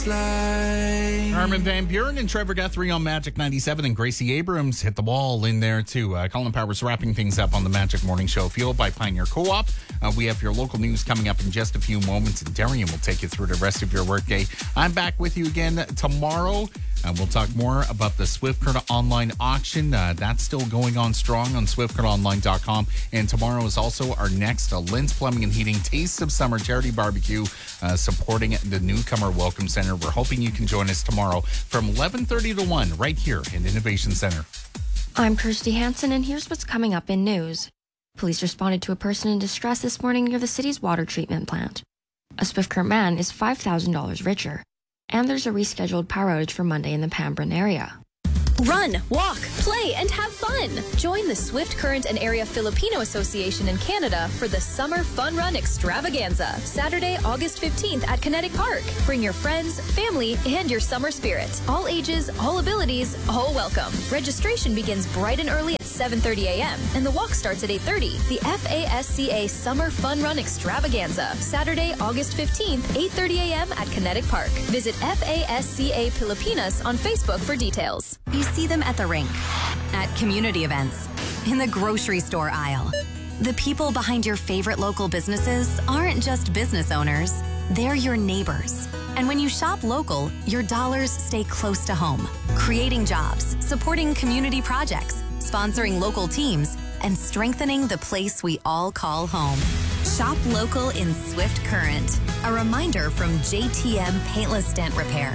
Armin van Buren and Trevor Guthrie on Magic 97, and Gracie Abrams hit the wall in there too. Colin Powers wrapping things up on the Magic Morning Show, fueled by Pioneer Co-op. We have your local news coming up in just a few moments, and Darian will take you through the rest of your workday. I'm back with you again tomorrow. We'll talk more about the Swift Current Online auction. That's still going on strong on swiftcurrentonline.com. And tomorrow is also our next Lynn's Plumbing and Heating Taste of Summer Charity Barbecue, supporting the Newcomer Welcome Center. We're hoping you can join us tomorrow from 11:30 to 1 right here in Innovation Center. I'm Kirsty Hansen, and here's what's coming up in news. Police responded to a person in distress this morning near the city's water treatment plant. A Swift Current man is $5,000 richer. And there's a rescheduled power outage for Monday in the Pambrun area. Run, walk, play, and have fun. Join the Swift Current and Area Filipino Association in Canada for the Summer Fun Run Extravaganza, Saturday, August 15th at Kinetic Park. Bring your friends, family, and your summer spirit. All ages, all abilities, all welcome. Registration begins bright and early at 7:30 a.m. and the walk starts at 8:30. The FASCA Summer Fun Run Extravaganza, Saturday, August 15th, 8:30 a.m. at Kinetic Park. Visit FASCA Pilipinas on Facebook for details. You see them at the rink, at community events, in the grocery store aisle. The people behind your favorite local businesses aren't just business owners, they're your neighbors. And when you shop local, your dollars stay close to home, creating jobs, supporting community projects, sponsoring local teams, and strengthening the place we all call home. Shop local in Swift Current. A reminder from JTM Paintless Dent Repair.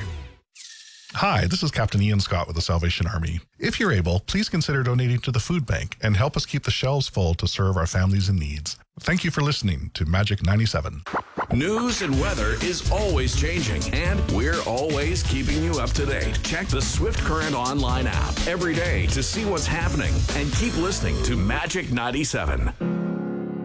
Hi, this is Captain Ian Scott with the Salvation Army. If you're able, please consider donating to the food bank and help us keep the shelves full to serve our families in need. Thank you for listening to Magic 97. News and weather is always changing, and we're always keeping you up to date. Check the Swift Current Online app every day to see what's happening, and keep listening to Magic 97.